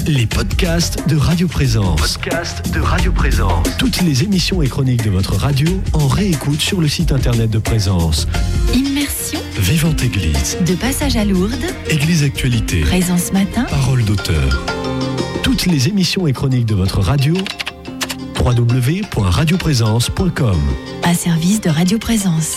Les podcasts de Radio Présence. Toutes les émissions et chroniques de votre radio en réécoute sur le site internet de Présence. Immersion. Vivante Église. De passage à Lourdes. Église Actualité. Présence Matin. Parole d'auteur. Toutes les émissions et chroniques de votre radio. www.radioprésence.com. À service de Radio Présence.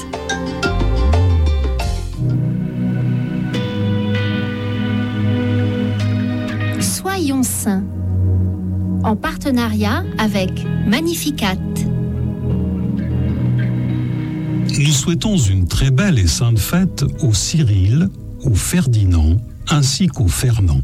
Soyons saints, en partenariat avec Magnificat. Nous souhaitons une très belle et sainte fête au Cyril, au Ferdinand, ainsi qu'au Fernand.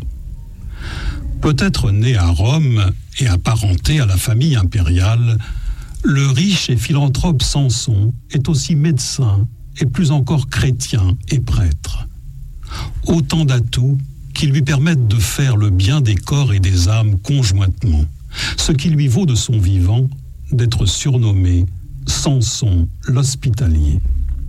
Peut-être né à Rome et apparenté à la famille impériale, le riche et philanthrope Samson est aussi médecin et plus encore chrétien et prêtre. Autant d'atouts qui lui permettent de faire le bien des corps et des âmes conjointement, ce qui lui vaut de son vivant d'être surnommé Samson l'Hospitalier.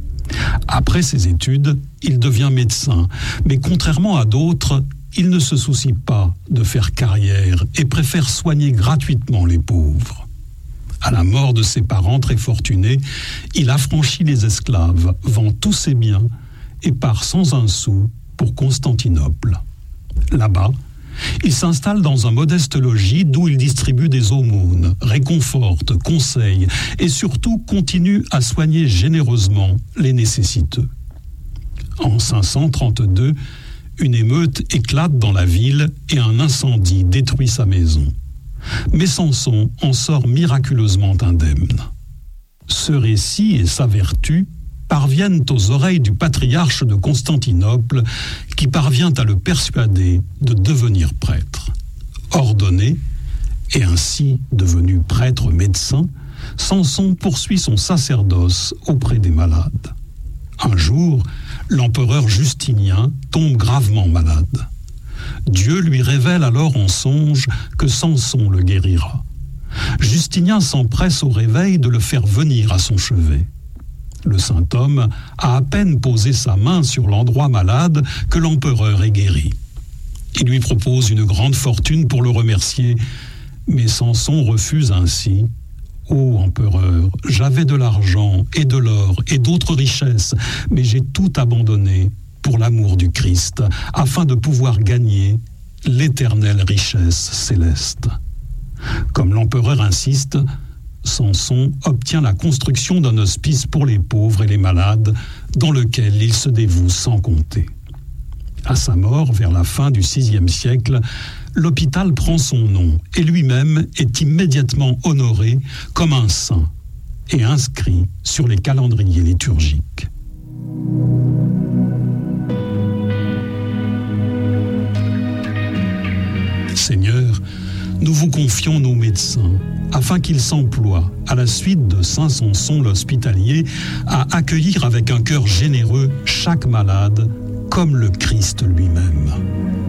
Après ses études, il devient médecin, mais contrairement à d'autres, il ne se soucie pas de faire carrière et préfère soigner gratuitement les pauvres. À la mort de ses parents très fortunés, il affranchit les esclaves, vend tous ses biens et part sans un sou pour Constantinople. Là-bas, il s'installe dans un modeste logis d'où il distribue des aumônes, réconforte, conseille et surtout continue à soigner généreusement les nécessiteux. En 532, une émeute éclate dans la ville et un incendie détruit sa maison. Mais Samson en sort miraculeusement indemne. Ce récit et sa vertu parviennent aux oreilles du patriarche de Constantinople qui parvient à le persuader de devenir prêtre. Ordonné et ainsi devenu prêtre médecin, Samson poursuit son sacerdoce auprès des malades. Un jour, l'empereur Justinien tombe gravement malade. Dieu lui révèle alors en songe que Samson le guérira. Justinien s'empresse au réveil de le faire venir à son chevet. Le saint homme a à peine posé sa main sur l'endroit malade que l'empereur est guéri. Il lui propose une grande fortune pour le remercier, mais Samson refuse ainsi. « Ô empereur, j'avais de l'argent et de l'or et d'autres richesses, mais j'ai tout abandonné pour l'amour du Christ, afin de pouvoir gagner l'éternelle richesse céleste. » Comme l'empereur insiste, Samson obtient la construction d'un hospice pour les pauvres et les malades, dans lequel il se dévoue sans compter. À sa mort, vers la fin du VIe siècle, l'hôpital prend son nom et lui-même est immédiatement honoré comme un saint et inscrit sur les calendriers liturgiques. Seigneur, nous vous confions nos médecins, afin qu'ils s'emploient, à la suite de saint Samson l'Hospitalier, à accueillir avec un cœur généreux chaque malade, comme le Christ lui-même.